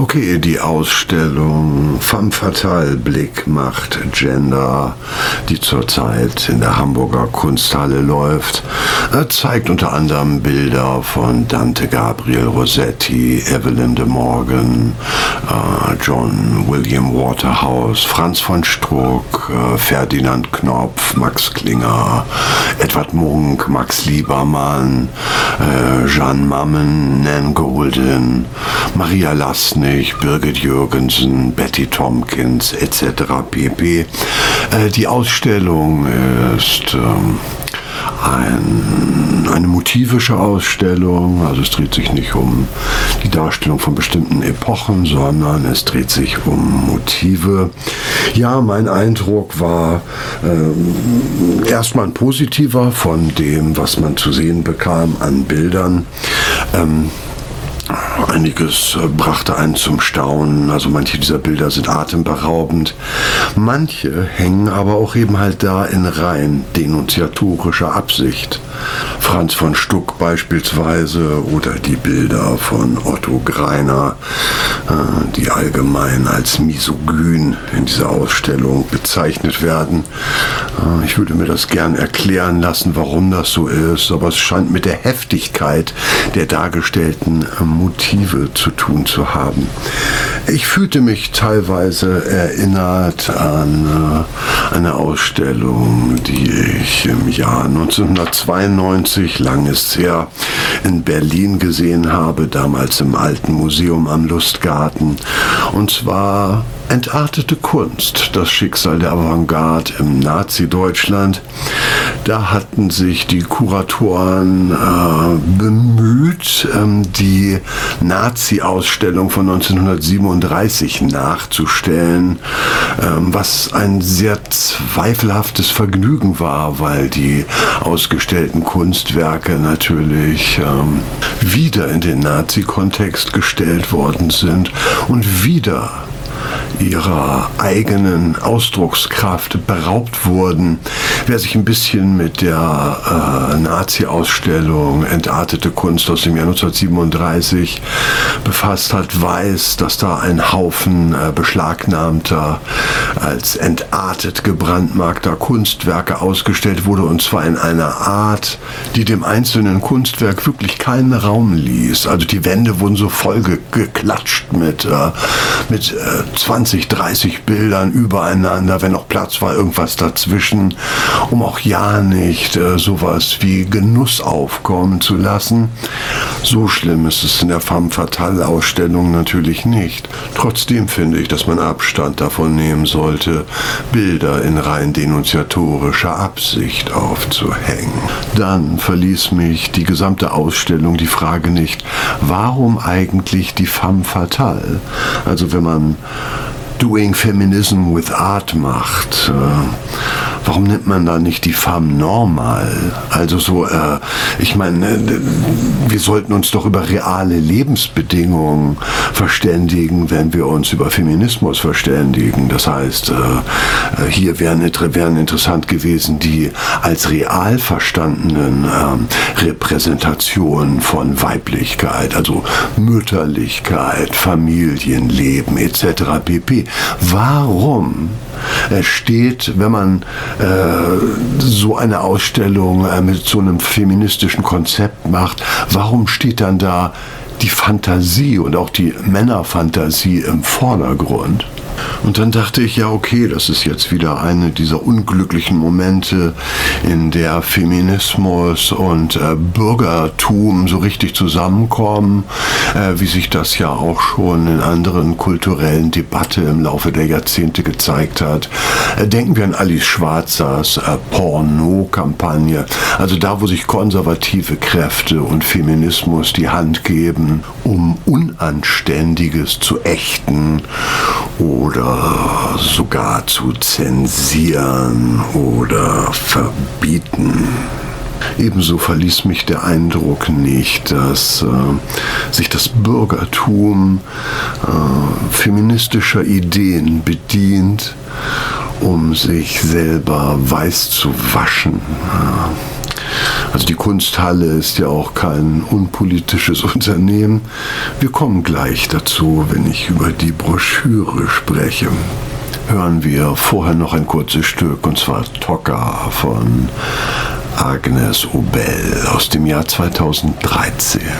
Okay, die Ausstellung Femme Fatale Blick macht Gender, die zurzeit in der Hamburger Kunsthalle läuft, zeigt unter anderem Bilder von Dante Gabriel Rossetti, Evelyn de Morgan, John William Waterhouse, Franz von Struck, Ferdinand Knopf, Max Klinger, Edvard Munch, Max Liebermann, Jeanne Mammen, Nan Goldin, Maria Lasnik, Birgit Jürgensen, Betty Tompkins etc. pp. Die Ausstellung ist eine motivische Ausstellung, also es dreht sich nicht um die Darstellung von bestimmten Epochen, sondern es dreht sich um Motive. Ja, mein Eindruck war erstmal ein positiver von dem, was man zu sehen bekam an Bildern. Einiges brachte einen zum Staunen, also manche dieser Bilder sind atemberaubend. Manche hängen aber auch eben halt da in rein denunziatorischer Absicht. Franz von Stuck beispielsweise oder die Bilder von Otto Greiner, die allgemein als misogyn in dieser Ausstellung bezeichnet werden. Ich würde mir das gern erklären lassen, warum das so ist, aber es scheint mit der Heftigkeit der dargestellten Motive zu tun zu haben. Ich fühlte mich teilweise erinnert an eine Ausstellung, die ich im Jahr 1992, lang ist her, in Berlin gesehen habe, damals im Alten Museum am Lustgarten. Und zwar Entartete Kunst, das Schicksal der Avantgarde im Nazi-Deutschland. Da hatten sich die Kuratoren bemüht, die Nazi-Ausstellung von 1937 nachzustellen, was ein sehr zweifelhaftes Vergnügen war, weil die ausgestellten Kunstwerke natürlich wieder in den Nazi-Kontext gestellt worden sind und wieder ihrer eigenen Ausdruckskraft beraubt wurden. Wer sich ein bisschen mit der Nazi-Ausstellung Entartete Kunst aus dem Jahr 1937 befasst hat, weiß, dass da ein Haufen beschlagnahmter, als entartet gebrandmarkter Kunstwerke ausgestellt wurde, und zwar in einer Art, die dem einzelnen Kunstwerk wirklich keinen Raum ließ. Also die Wände wurden so voll geklatscht mit 20, 30 Bildern übereinander, wenn noch Platz war, irgendwas dazwischen, um auch ja nicht sowas wie Genuss aufkommen zu lassen. So schlimm ist es in der Femme Fatale Ausstellung natürlich nicht. Trotzdem finde ich, dass man Abstand davon nehmen sollte, Bilder in rein denunziatorischer Absicht aufzuhängen. Dann verließ mich die gesamte Ausstellung die Frage nicht, warum eigentlich die Femme Fatale? Also wenn man Doing Feminism with Art macht, warum nimmt man da nicht die Femme Normal? Also so, ich meine, wir sollten uns doch über reale Lebensbedingungen verständigen, wenn wir uns über Feminismus verständigen. Das heißt, hier wären interessant gewesen die als real verstandenen Repräsentationen von Weiblichkeit, also Mütterlichkeit, Familienleben etc. pp. Warum steht, wenn man so eine Ausstellung mit so einem feministischen Konzept macht, warum steht dann da die Fantasie und auch die Männerfantasie im Vordergrund? Und dann dachte ich, ja okay, das ist jetzt wieder eine dieser unglücklichen Momente, in der Feminismus und Bürgertum so richtig zusammenkommen, wie sich das ja auch schon in anderen kulturellen Debatten im Laufe der Jahrzehnte gezeigt hat. Denken wir an Alice Schwarzers Porno-Kampagne, also da, wo sich konservative Kräfte und Feminismus die Hand geben, um Unanständiges zu ächten oder sogar zu zensieren oder verbieten. Ebenso verließ mich der Eindruck nicht, dass sich das Bürgertum feministischer Ideen bedient, um sich selber weiß zu waschen. Also die Kunsthalle ist ja auch kein unpolitisches Unternehmen. Wir kommen gleich dazu, wenn ich über die Broschüre spreche. Hören wir vorher noch ein kurzes Stück, und zwar Tocker von Agnes Obel aus dem Jahr 2013.